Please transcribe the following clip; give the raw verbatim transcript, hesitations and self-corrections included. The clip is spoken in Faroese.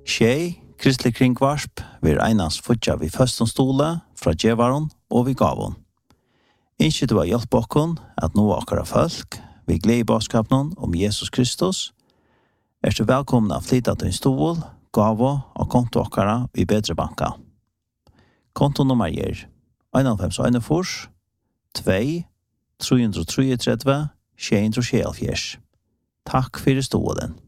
Tjej, kristelig kringvarsp, vi einans futja vi førstens stole, fra djevaron og vi gavon. Innskje du har hjelp okkon at nå akkara folk, vi gled i baskapen om Jesus Kristus, er så velkommen av flytta til en stol, gavo og konto akkara i bedre banka. Kontonummer er en fem en fors, to, tre tre tre, sju tre sju. Takk for stolen.